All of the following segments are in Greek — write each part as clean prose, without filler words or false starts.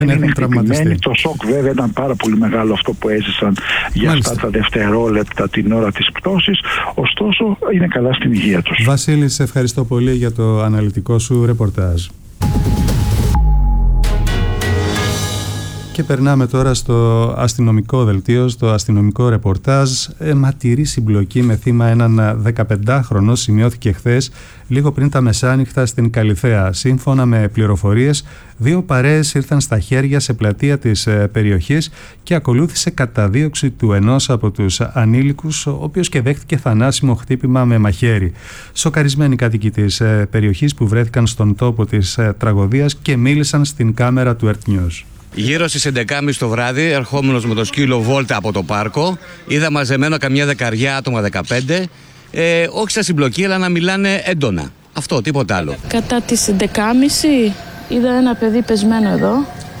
έχουν τραυματιστεί. Το σοκ βέβαια ήταν πάρα πολύ μεγάλο αυτό που έζησαν για αυτά τα δευτερόλεπτα την ώρα της πτώσης, ωστόσο είναι καλά στην υγεία τους. Βασίλη, σε ευχαριστώ πολύ για το αναλυτικό σου ρεπορτάζ. Και περνάμε τώρα στο αστυνομικό δελτίο, στο αστυνομικό ρεπορτάζ. Αιματηρή συμπλοκή με θύμα έναν 15χρονο σημειώθηκε χθες, λίγο πριν τα μεσάνυχτα στην Καλιθέα. Σύμφωνα με πληροφορίες, 2 παρέες ήρθαν στα χέρια σε πλατεία της περιοχής και ακολούθησε καταδίωξη του ενός από τους ανήλικους, ο οποίος και δέχτηκε θανάσιμο χτύπημα με μαχαίρι. Σοκαρισμένοι κάτοικοι της περιοχής που βρέθηκαν στον τόπο της τραγωδίας και μίλησαν στην κάμερα του Earth News. Γύρω στις 11.30 το βράδυ, ερχόμενος με το σκύλο βόλτα από το πάρκο, είδα μαζεμένο καμιά 10 άτομα, 15, όχι στα συμπλοκή, αλλά να μιλάνε έντονα. Αυτό, τίποτα άλλο. Κατά τις 11.30 είδα ένα παιδί πεσμένο εδώ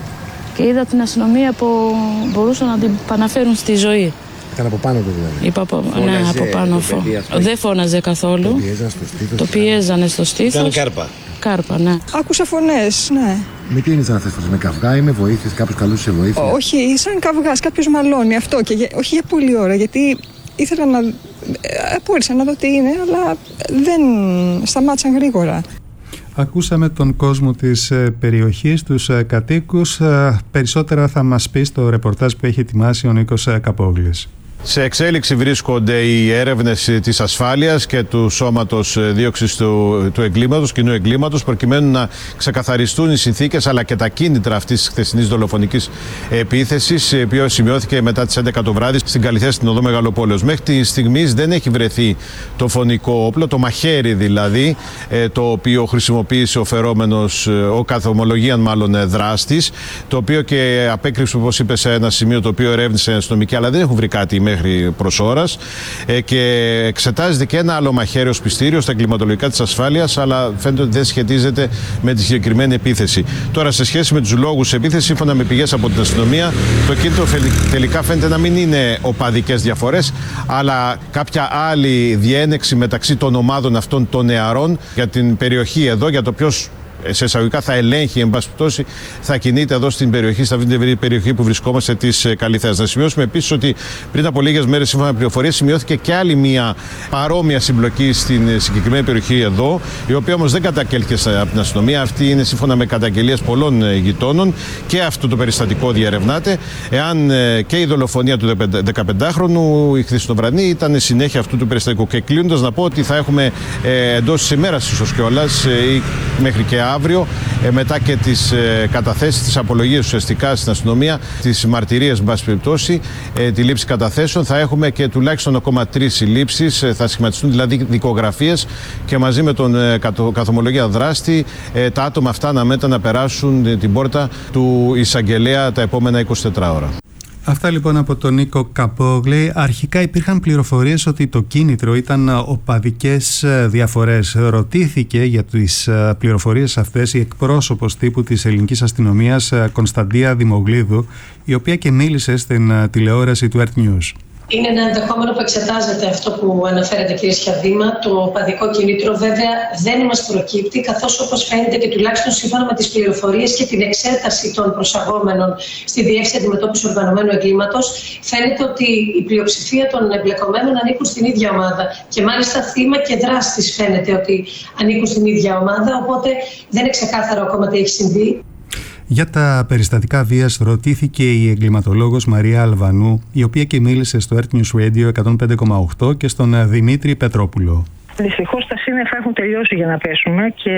και είδα την αστυνομία που μπορούσαν να την επαναφέρουν στη ζωή. Ήταν από πάνω του δηλαδή. Ναι, από πάνω. Δεν φώναζε καθόλου. Το πιέζανε στο στήθος. Ήταν κάρπα. Κάρπα, ναι. Άκουσα φωνές, ναι. Με τι είναι αυτές με καυγά ή με βοήθειες, κάποιος καλούσε βοήθεια? Όχι, σαν καυγάς, κάποιος μαλώνει αυτό και όχι για πολλή ώρα, γιατί ήθελα να... Απόρρισα να δω τι είναι, αλλά δεν σταμάτησαν γρήγορα. Ακούσαμε τον κόσμο της περιοχής, τους κατοίκους. Περισσότερα θα μας πει στο ρεπορτάζ που έχει ετοιμάσει ο Νίκος Καπόγλης. Σε εξέλιξη βρίσκονται οι έρευνες της ασφάλειας και του σώματος δίωξης του εγκλήματος, κοινού εγκλήματος, προκειμένου να ξεκαθαριστούν οι συνθήκες αλλά και τα κίνητρα αυτής της χθεσινής δολοφονικής επίθεσης, η οποία σημειώθηκε μετά τις 11 το βράδυ στην Καλιθέα, στην οδό Μεγαλοπόλεως. Μέχρι τη στιγμή δεν έχει βρεθεί το φωνικό όπλο, το μαχαίρι δηλαδή, το οποίο χρησιμοποίησε ο φερόμενος, ο καθ' ομολογίαν μάλλον δράστης, το οποίο και απέκρυψε, όπως είπε, σε ένα σημείο το οποίο ερεύνησε αστυνομική, αλλά δεν έχουν βρει κάτι μέχρι προς ώρας, και εξετάζεται και ένα άλλο μαχαίρι ως πιστήριο στα εγκληματολογικά της ασφάλειας, αλλά φαίνεται ότι δεν σχετίζεται με τη συγκεκριμένη επίθεση. Τώρα, σε σχέση με τους λόγους επίθεσης, σύμφωνα με πηγές από την αστυνομία, το κίνητρο τελικά φαίνεται να μην είναι οπαδικές διαφορές, αλλά κάποια άλλη διένεξη μεταξύ των ομάδων αυτών των νεαρών για την περιοχή εδώ, για το ποιος σε εισαγωγικά θα ελέγχει, εν πάση περιπτώσει, θα κινείται εδώ στην περιοχή, σε αυτή την περιοχή που βρισκόμαστε της Καλιθέας. Να σημειώσουμε επίσης ότι πριν από λίγες μέρες, σύμφωνα με πληροφορίες, σημειώθηκε και άλλη μια παρόμοια συμπλοκή στην συγκεκριμένη περιοχή εδώ, η οποία όμως δεν καταγγέλθηκε από την αστυνομία. Αυτή είναι σύμφωνα με καταγγελίες πολλών γειτόνων και αυτό το περιστατικό διερευνάται. Εάν και η δολοφονία του 15χρονου η χθεσινοβραδινή ήταν συνέχεια αυτού του περιστατικού. Και κλείνοντας, να πω ότι θα έχουμε εντός της ημέρας ίσως κιόλας ή μέχρι και αύριο, μετά και τις καταθέσεις, τις απολογίες ουσιαστικά στην αστυνομία, τις μαρτυρίες, εν πάση περιπτώσει, τη λήψη καταθέσεων, θα έχουμε και τουλάχιστον ακόμα 3 συλλήψεις, θα σχηματιστούν δηλαδή δικογραφίες και μαζί με τον καθομολογία δράστη τα άτομα αυτά να περάσουν την πόρτα του εισαγγελέα τα επόμενα 24 ώρα. Αυτά λοιπόν από τον Νίκο Καπόγλη. Αρχικά υπήρχαν πληροφορίες ότι το κίνητρο ήταν οπαδικές διαφορές. Ρωτήθηκε για τις πληροφορίες αυτές η εκπρόσωπος τύπου της ελληνικής αστυνομίας, Κωνσταντία Δημογλίδου, η οποία και μίλησε στην τηλεόραση του Earth News. Είναι ένα ενδεχόμενο που εξετάζεται αυτό που αναφέρατε, κύριε Σιαδήμα, το οπαδικό κινήτρο. Βέβαια δεν μας προκύπτει, καθώς όπως φαίνεται και τουλάχιστον σύμφωνα με τις πληροφορίες και την εξέταση των προσαγόμενων στη Διεύθυνση Αντιμετώπισης Οργανωμένου Εγκλήματος, φαίνεται ότι η πλειοψηφία των εμπλεκομένων ανήκουν στην ίδια ομάδα. Και μάλιστα θύμα και δράστης φαίνεται ότι ανήκουν στην ίδια ομάδα, οπότε δεν είναι ξεκάθαρο ακόμα τι έχει συμβεί. Για τα περιστατικά βίας ρωτήθηκε η εγκληματολόγος Μαρία Αλβανού, η οποία και μίλησε στο Earth News Radio 105,8 και στον Δημήτρη Πετρόπουλο. Δυστυχώς τα σύννεφα έχουν τελειώσει για να πέσουμε και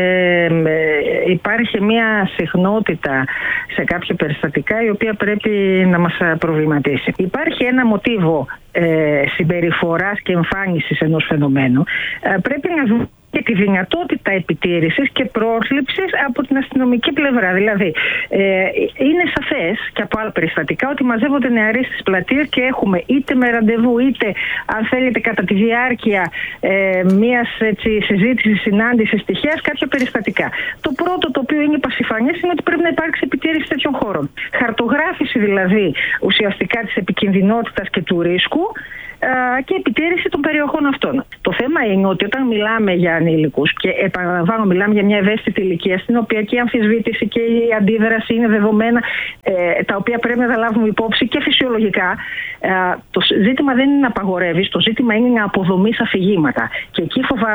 υπάρχει μια συχνότητα σε κάποια περιστατικά η οποία πρέπει να μας προβληματίσει. Υπάρχει ένα μοτίβο συμπεριφοράς και εμφάνισης ενός φαινομένου. Πρέπει να δούμε και τη δυνατότητα επιτήρησης και πρόσληψης από την αστυνομική πλευρά. Δηλαδή, είναι σαφές και από άλλα περιστατικά ότι μαζεύονται νεαροί στις πλατείες και έχουμε είτε με ραντεβού είτε, αν θέλετε, κατά τη διάρκεια μιας συζήτησης, συνάντησης τυχαίας, κάποια περιστατικά. Το πρώτο, το οποίο είναι πασιφανές, είναι ότι πρέπει να υπάρξει επιτήρηση τέτοιων χώρων. Χαρτογράφηση δηλαδή ουσιαστικά της επικινδυνότητας και του ρίσκου, και επιτήρηση των περιοχών αυτών. Το θέμα είναι ότι όταν μιλάμε για ανήλικους, και επαναλαμβάνω, μιλάμε για μια ευαίσθητη ηλικία, στην οποία και η αμφισβήτηση και η αντίδραση είναι δεδομένα, τα οποία πρέπει να τα λάβουμε υπόψη και φυσιολογικά. Το ζήτημα δεν είναι να απαγορεύεις, το ζήτημα είναι να αποδομείς αφηγήματα. Και εκεί φοβάμαι